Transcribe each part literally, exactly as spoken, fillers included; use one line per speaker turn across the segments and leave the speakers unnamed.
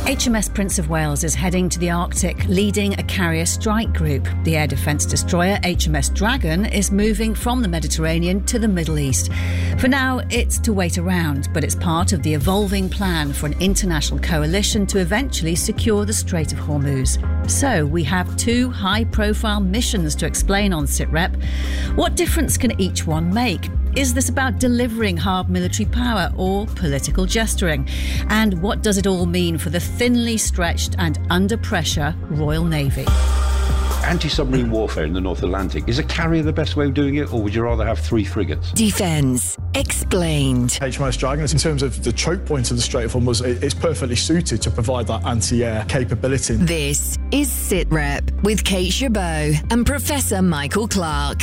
H M S Prince of Wales is heading to the Arctic, leading a carrier strike group. The air defence destroyer H M S Dragon is moving from the Mediterranean to the Middle East. For now, it's to wait around, but it's part of the evolving plan for an international coalition to eventually secure the Strait of Hormuz. So we have two high-profile missions to explain on SITREP. What difference can each one make? Is this about delivering hard military power or political gesturing? And what does it all mean for the thinly stretched and under pressure Royal Navy?
Anti-submarine warfare in the North Atlantic. Is a carrier the best way of doing it, or would you rather have three frigates?
Defence Explained.
H M S Dragon, in terms of the choke point of the Strait of Hormuz, it's perfectly suited to provide that anti-air capability.
This is SITREP with Kate Chabot and Professor Michael Clark.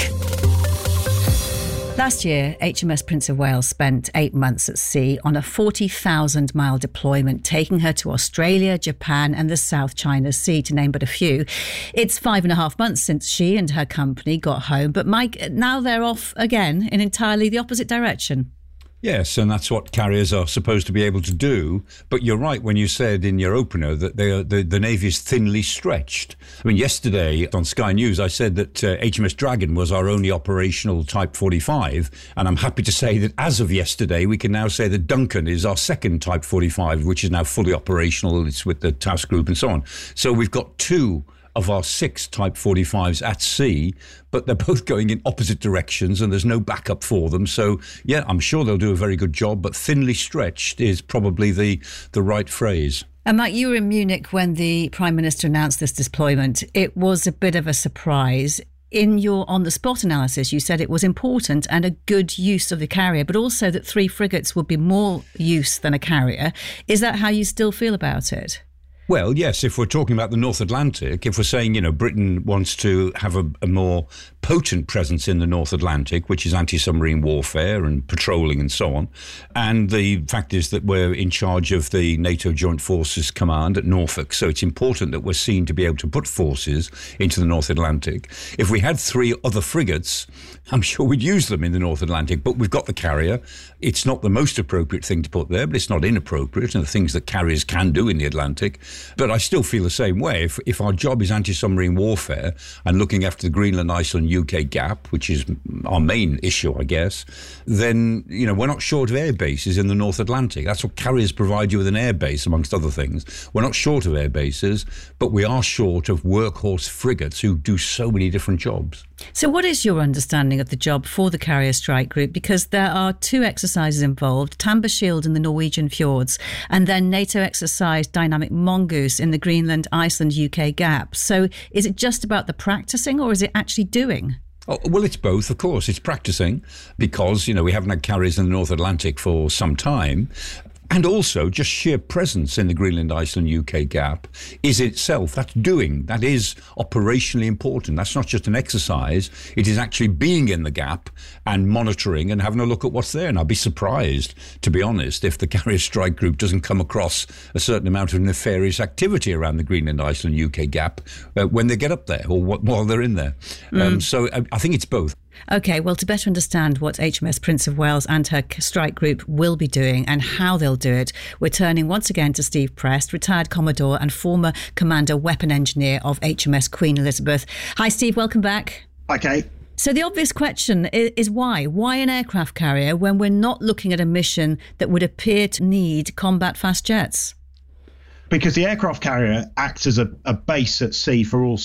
Last year, H M S Prince of Wales spent eight months at sea on a forty thousand mile deployment, taking her to Australia, Japan and the South China Sea, to name but a few. It's five and a half months since she and her company got home. But Mike, now they're off again in entirely the opposite direction.
Yes, and that's what carriers are supposed to be able to do. But you're right when you said in your opener that they are, the, the Navy is thinly stretched. I mean, yesterday on Sky News, I said that uh, H M S Dragon was our only operational Type forty-five. And I'm happy to say that as of yesterday, we can now say that Duncan is our second Type forty-five, which is now fully operational. It's with the task group and so on. So we've got two of our six Type forty-fives at sea, but they're both going in opposite directions and there's no backup for them. So, yeah, I'm sure they'll do a very good job, but thinly stretched is probably the, the right phrase.
And Mike, you were in Munich when the Prime Minister announced this deployment. It was a bit of a surprise. In your on-the-spot analysis, you said it was important and a good use of the carrier, but also that three frigates would be more use than a carrier. Is that how you still feel about it?
Well, yes, if we're talking about the North Atlantic, if we're saying, you know, Britain wants to have a, a more potent presence in the North Atlantic, which is anti-submarine warfare and patrolling and so on, and the fact is that we're in charge of the NATO Joint Forces Command at Norfolk, so it's important that we're seen to be able to put forces into the North Atlantic. If we had three other frigates, I'm sure we'd use them in the North Atlantic, but we've got the carrier. It's not the most appropriate thing to put there, but it's not inappropriate, and the things that carriers can do in the Atlantic. But I still feel the same way. If, if our job is anti-submarine warfare and looking after the Greenland, Iceland, U K gap, which is our main issue, I guess, then, you know, we're not short of air bases in the North Atlantic. That's what carriers provide you with, an air base, amongst other things. We're not short of air bases, but we are short of workhorse frigates who do so many different jobs.
So what is your understanding of the job for the carrier strike group? Because there are two exercises involved, Tamber Shield in the Norwegian fjords, and then NATO exercise Dynamic Mongoose in the Greenland, Iceland, U K gap. So is it just about the practicing, or is it actually doing?
Oh, well, it's both, of course. It's practicing because, you know, we haven't had carriers in the North Atlantic for some time. And also, just sheer presence in the Greenland, Iceland, U K gap is itself, that's doing, that is operationally important. That's not just an exercise. It is actually being in the gap and monitoring and having a look at what's there. And I'd be surprised, to be honest, if the carrier strike group doesn't come across a certain amount of nefarious activity around the Greenland, Iceland, U K gap uh, when they get up there or what, while they're in there. Mm. Um, so I, I think it's both.
OK, well, to better understand what H M S Prince of Wales and her strike group will be doing and how they'll do it, we're turning once again to Steve Prest, retired Commodore and former Commander Weapon Engineer of H M S Queen Elizabeth. Hi, Steve, welcome back.
OK.
So the obvious question is, is why? Why an aircraft carrier when we're not looking at a mission that would appear to need combat fast jets?
Because the aircraft carrier acts as a, a base at sea for all